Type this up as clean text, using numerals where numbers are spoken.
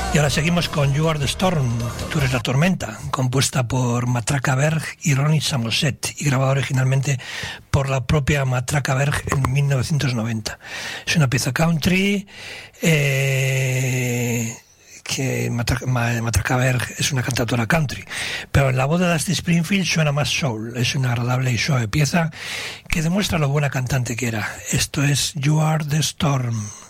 Y ahora seguimos con You Are the Storm, Tú eres la tormenta, compuesta por Matraca Berg y Ronnie Samoset y grabada originalmente por la propia Matraca Berg en 1990. Es una pieza country que Matraca Berg es una cantautora country, pero en la voz de Dusty Springfield suena más soul. Es una agradable y suave pieza que demuestra lo buena cantante que era. Esto es You Are the Storm.